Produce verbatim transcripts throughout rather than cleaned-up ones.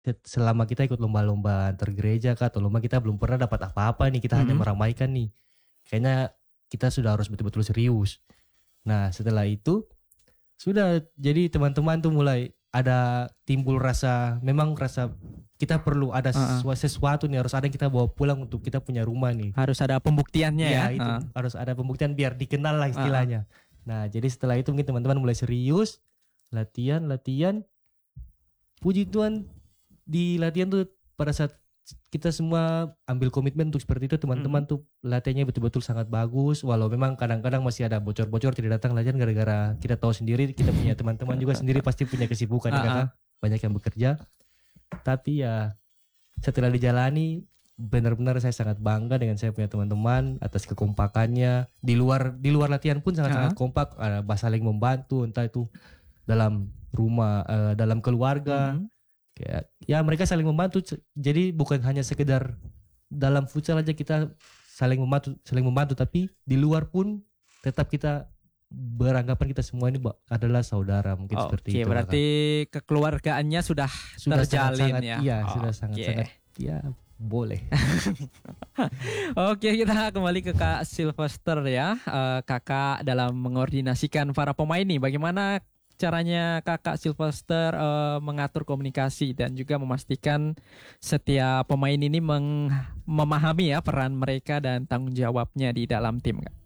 set- selama kita ikut lomba-lomba antar gereja kah atau lomba kita belum pernah dapat apa-apa nih, kita hanya Mhm. meramaikan nih. Kayaknya kita sudah harus betul-betul serius. Nah setelah itu sudah jadi teman-teman tuh mulai ada timbul rasa, memang rasa kita perlu ada Uh-uh. sesu- sesuatu nih, harus ada yang kita bawa pulang untuk kita punya rumah nih. Harus ada pembuktiannya ya. Iya itu Uh. harus ada pembuktian biar dikenal lah istilahnya. Nah jadi setelah itu mungkin teman-teman mulai serius latihan latihan. Puji Tuhan di latihan tuh pada saat kita semua ambil komitmen untuk seperti itu, teman-teman tuh latihannya betul-betul sangat bagus. Walau memang kadang-kadang masih ada bocor-bocor tidak datang latihan gara-gara kita tahu sendiri, kita punya teman-teman juga sendiri pasti punya kesibukan ya, kakak, banyak yang bekerja. Tapi ya setelah dijalani benar-benar saya sangat bangga dengan saya punya teman-teman atas kekompakannya. Di luar di luar latihan pun sangat-sangat kompak, ada saling membantu entah itu dalam rumah, uh, dalam keluarga. Mhm. Kayak ya mereka saling membantu. Jadi bukan hanya sekedar dalam futsal aja kita saling membantu, saling membantu, tapi di luar pun tetap kita beranggapan kita semua ini adalah saudara, mungkin Oh, seperti oke, itu. berarti kekeluargaannya sudah, sudah terjalin sangat-sangat, ya. Iya, Oh, sudah oke. sangat-sangat ya boleh. Oke, kita kembali ke Kak Sylvester ya. Eh, kakak dalam mengordinasikan para pemain nih, bagaimana caranya Kakak Sylvester eh, mengatur komunikasi dan juga memastikan setiap pemain ini meng- memahami ya peran mereka dan tanggung jawabnya di dalam tim, Kak?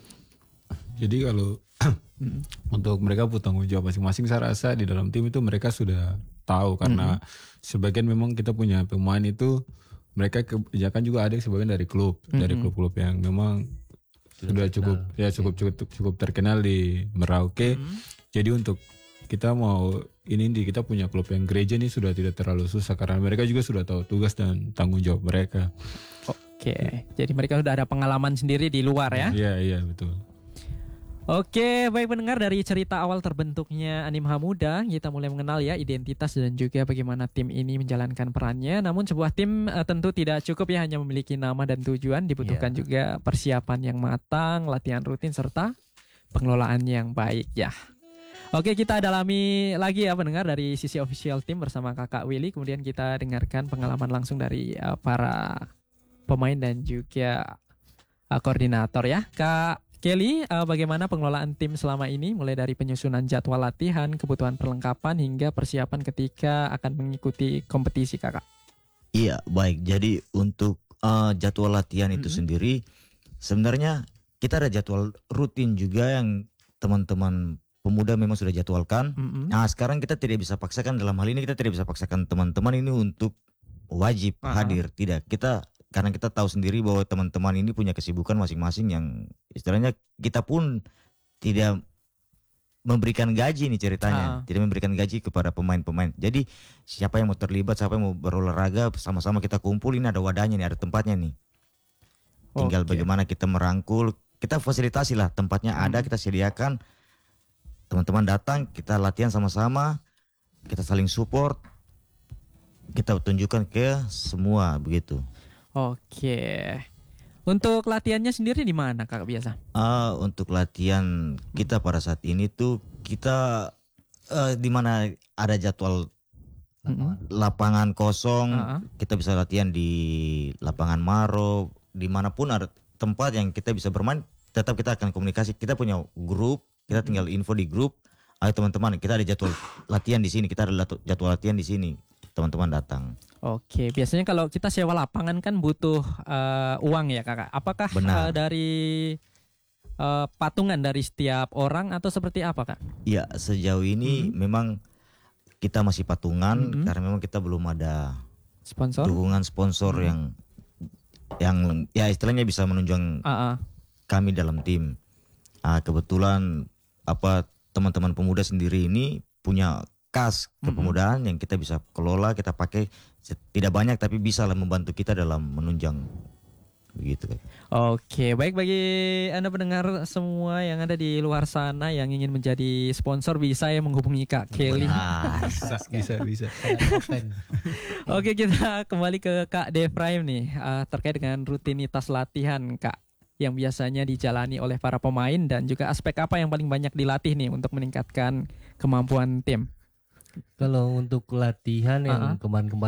Jadi kalau untuk mereka punya tanggung jawab masing-masing, saya rasa di dalam tim itu mereka sudah tahu karena sebagian memang kita punya pemain itu mereka kebijakan juga ada sebagian dari klub, dari klub-klub yang memang sudah cukup ya cukup cukup cukup terkenal di Merauke. Jadi untuk kita mau ini di kita punya klub yang gereja ini sudah tidak terlalu susah karena mereka juga sudah tahu tugas dan tanggung jawab mereka. Oke, jadi mereka sudah ada pengalaman sendiri di luar ya. Iya iya betul. Oke, baik pendengar, dari cerita awal terbentuknya Anima Muda, kita mulai mengenal ya identitas dan juga bagaimana tim ini menjalankan perannya. Namun sebuah tim uh, tentu tidak cukup ya hanya memiliki nama dan tujuan, dibutuhkan Yeah. juga persiapan yang matang, latihan rutin serta pengelolaan yang baik ya. Oke, kita dalami lagi ya pendengar dari sisi official tim bersama Kakak Willy, kemudian kita dengarkan pengalaman langsung dari uh, para pemain dan juga uh, koordinator ya. Kak Kelly, uh, bagaimana pengelolaan tim selama ini mulai dari penyusunan jadwal latihan, kebutuhan perlengkapan hingga persiapan ketika akan mengikuti kompetisi, Kakak? Iya, baik. Jadi untuk uh, jadwal latihan itu Mhm. sendiri sebenarnya kita ada jadwal rutin juga yang teman-teman pemuda memang sudah jadwalkan. Mhm. Nah, sekarang kita tidak bisa paksakan, dalam hal ini kita tidak bisa paksakan teman-teman ini untuk wajib Ah. hadir, tidak. Kita karena kita tahu sendiri bahwa teman-teman ini punya kesibukan masing-masing yang istilahnya kita pun tidak memberikan gaji nih Ah. ceritanya, tidak memberikan gaji kepada pemain-pemain. Jadi siapa yang mau terlibat, siapa yang mau berolahraga, sama-sama kita kumpul, ini ada wadahnya nih, ada tempatnya nih. Tinggal Oke. bagaimana kita merangkul, kita fasilitasi lah, tempatnya ada, kita sediakan. Teman-teman datang, kita latihan sama-sama, kita saling support, kita tunjukkan ke semua begitu. Oke. Untuk latihannya sendiri di mana, Kak, biasa? Ah, untuk latihan kita pada saat ini tuh kita eh, di mana ada jadwal Mhm. lapangan kosong, Ah. kita bisa latihan di lapangan Maro, dimanapun ada tempat yang kita bisa bermain, tetap kita akan komunikasi. Kita punya grup, kita tinggal info di grup. Ayo teman-teman, kita ada jadwal latihan di sini, kita ada latu- jadwal latihan di sini. Teman-teman datang. Oke, biasanya kalau kita sewa lapangan kan butuh eh, uang ya, Kakak. Apakah Benar. eh, dari eh, patungan dari setiap orang atau seperti apa, Kak? Ya, sejauh ini memang kita masih patungan Mhm. karena memang kita belum ada Sponsor? dukungan sponsor yang yang ya istilahnya bisa menunjang Ah, ah. kami dalam tim. Ah, kebetulan apa teman-teman pemuda sendiri ini punya kas kepemudaan yang kita bisa kelola, kita pakai se- tidak banyak tapi bisa lah membantu kita dalam menunjang begitu. Oke, baik, bagi Anda pendengar semua yang ada di luar sana yang ingin menjadi sponsor, bisa ya menghubungi Kak Kelly. Ah, Bisa bisa bisa. Oke, kita kembali ke Kak Defraim nih, eh, terkait dengan rutinitas latihan, Kak, yang biasanya dijalani oleh para pemain dan juga aspek apa yang paling banyak dilatih nih untuk meningkatkan kemampuan tim. Kalau untuk latihan yang Ah, ah. kemarin-kemarin